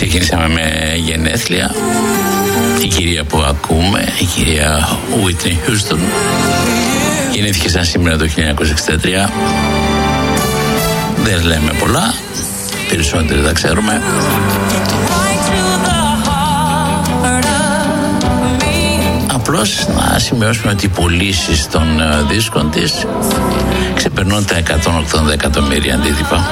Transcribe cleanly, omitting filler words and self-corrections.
Ξεκινήσαμε με γενέθλια. Η κυρία που ακούμε, η κυρία Whitney Houston, γεννήθηκε σαν σήμερα το 1963. Δεν λέμε πολλά, περισσότεροι τα ξέρουμε. Απλώς να σημειώσουμε ότι οι πωλήσεις των δίσκων της ξεπερνούν τα 180 εκατομμύρια αντίτυπα.